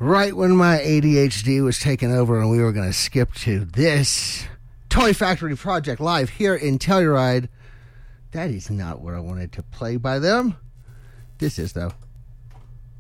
right when my ADHD was taking over and we were going to skip to this Toy Factory Project Live here in Telluride. That is not what I wanted to play by them. This is, though.